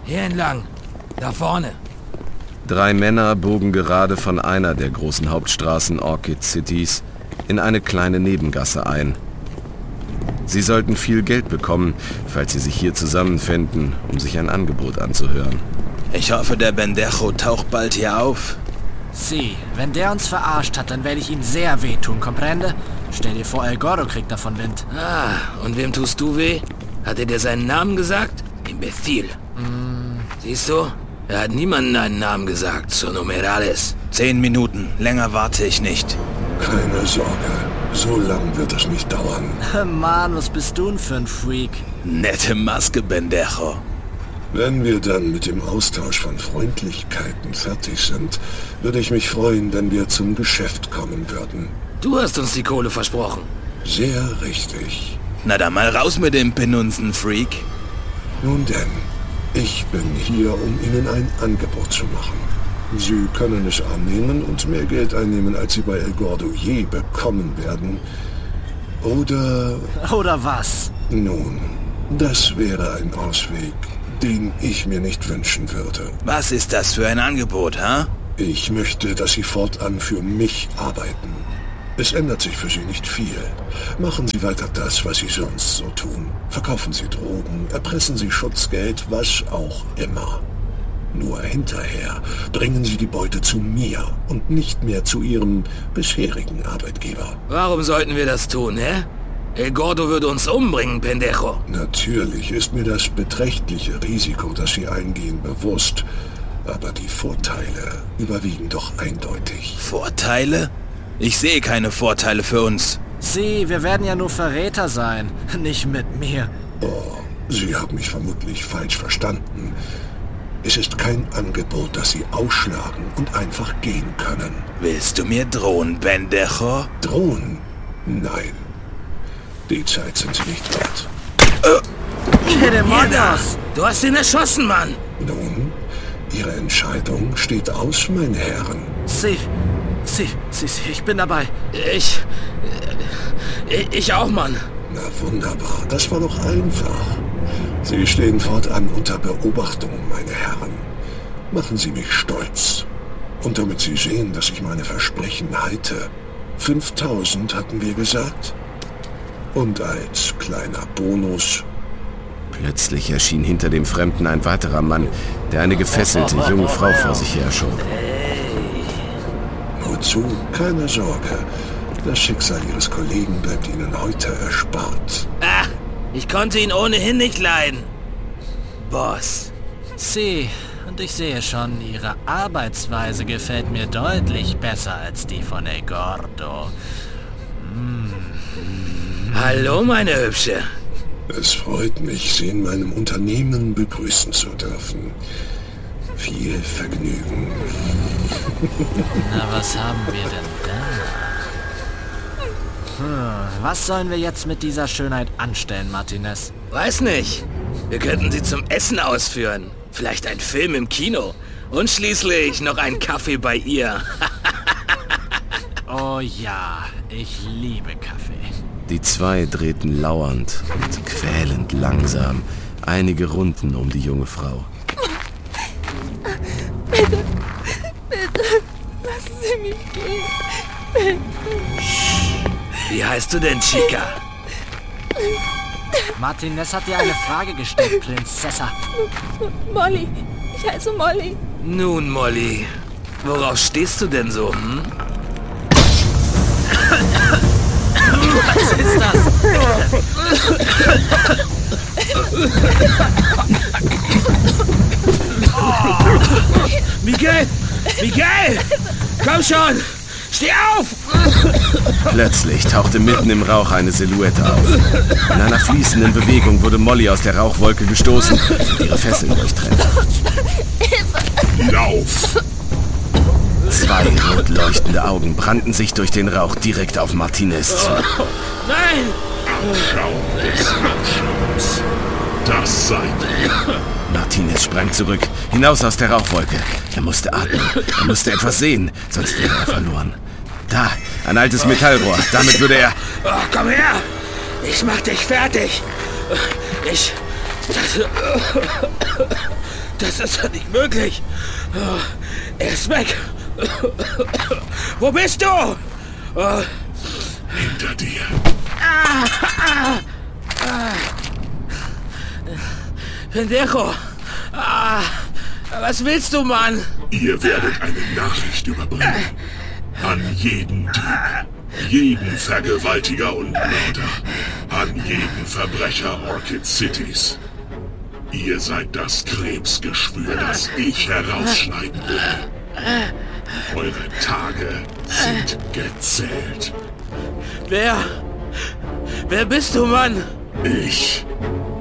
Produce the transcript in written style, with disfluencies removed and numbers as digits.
Hier entlang. Da vorne. 3 Männer bogen gerade von einer der großen Hauptstraßen Orchid Citys in eine kleine Nebengasse ein. Sie sollten viel Geld bekommen, falls sie sich hier zusammenfänden, um sich ein Angebot anzuhören. Ich hoffe, der Pendejo taucht bald hier auf. Sie, wenn der uns verarscht hat, dann werde ich ihm sehr wehtun, comprende? Stell dir vor, El Gordo kriegt davon Wind. Ah, und wem tust du weh? Hat er dir seinen Namen gesagt? Imbecil. Siehst du? Er hat niemandem einen Namen gesagt, so numerales. 10 Minuten, länger warte ich nicht. Keine Sorge, so lang wird es nicht dauern. Mann, was bist du denn für ein Freak? Nette Maske, Pendejo. Wenn wir dann mit dem Austausch von Freundlichkeiten fertig sind, würde ich mich freuen, wenn wir zum Geschäft kommen würden. Du hast uns die Kohle versprochen. Sehr richtig. Na dann mal raus mit dem Penunzen, Freak. Nun denn, ich bin hier, um Ihnen ein Angebot zu machen. Sie können es annehmen und mehr Geld einnehmen, als Sie bei El Gordo je bekommen werden. Oder was? Nun, das wäre ein Ausweg, den ich mir nicht wünschen würde. Was ist das für ein Angebot, ha? Ich möchte, dass Sie fortan für mich arbeiten. Es ändert sich für Sie nicht viel. Machen Sie weiter das, was Sie sonst so tun. Verkaufen Sie Drogen, erpressen Sie Schutzgeld, was auch immer. Nur hinterher bringen Sie die Beute zu mir und nicht mehr zu Ihrem bisherigen Arbeitgeber. Warum sollten wir das tun, hä? El Gordo würde uns umbringen, Pendejo. Natürlich ist mir das beträchtliche Risiko, das Sie eingehen, bewusst. Aber die Vorteile überwiegen doch eindeutig. Vorteile? Ich sehe keine Vorteile für uns. Sie, wir werden ja nur Verräter sein. Nicht mit mir. Oh, Sie haben mich vermutlich falsch verstanden. Es ist kein Angebot, das Sie ausschlagen und einfach gehen können. Willst du mir drohen, Pendejo? Drohen? Nein. Die Zeit sind Sie nicht wert. ¡Qué demonios! Du hast ihn erschossen, Mann. Nun, Ihre Entscheidung steht aus, meine Herren. Sie, ich bin dabei. Ich auch, Mann. Na wunderbar, das war doch einfach. Sie stehen fortan unter Beobachtung, meine Herren. Machen Sie mich stolz. Und damit Sie sehen, dass ich meine Versprechen halte. 5.000 hatten wir gesagt. Und als kleiner Bonus... Plötzlich erschien hinter dem Fremden ein weiterer Mann, der eine gefesselte junge Frau vor sich her schob. Nur zu, keine Sorge. Das Schicksal Ihres Kollegen bleibt Ihnen heute erspart. Ach, ich konnte ihn ohnehin nicht leiden. Boss. Sie, und ich sehe schon, Ihre Arbeitsweise gefällt mir deutlich besser als die von El Gordo. Hallo, meine Hübsche. Es freut mich, Sie in meinem Unternehmen begrüßen zu dürfen. Viel Vergnügen. Na, was haben wir denn da? Was sollen wir jetzt mit dieser Schönheit anstellen, Martinez? Weiß nicht. Wir könnten sie zum Essen ausführen. Vielleicht ein Film im Kino. Und schließlich noch ein Kaffee bei ihr. Oh ja, ich liebe Kaffee. Die 2 drehten lauernd und quälend langsam einige Runden um die junge Frau. Bitte, lassen Sie mich gehen. Bitte. Wie heißt du denn, Chica? Martinez hat dir eine Frage gestellt, Prinzessa. Molly, ich heiße Molly. Nun, Molly, worauf stehst du denn so, hm? Was ist das? Miguel! Miguel! Komm schon! Steh auf! Plötzlich tauchte mitten im Rauch eine Silhouette auf. In einer fließenden Bewegung wurde Molly aus der Rauchwolke gestoßen und ihre Fesseln durchtrennt. Lauf! 2 rot leuchtende Augen brannten sich durch den Rauch direkt auf Martinez zu. Nein! Schau des Menschens. Das seid ihr. Martinez sprang zurück, hinaus aus der Rauchwolke. Er musste atmen, er musste etwas sehen, sonst wäre er verloren. Da, ein altes Metallrohr, damit würde er... Oh, komm her! Ich mach dich fertig! Das ist doch nicht möglich. Er ist weg. Wo bist du? Hinter dir. Pendejo. Was willst du, Mann? Ihr werdet eine Nachricht überbringen. An jeden Dieb, jeden Vergewaltiger und Mörder, an jeden Verbrecher Orchid Cities. Ihr seid das Krebsgeschwür, das ich herausschneiden will. Eure Tage sind gezählt. Wer bist du, Mann? Ich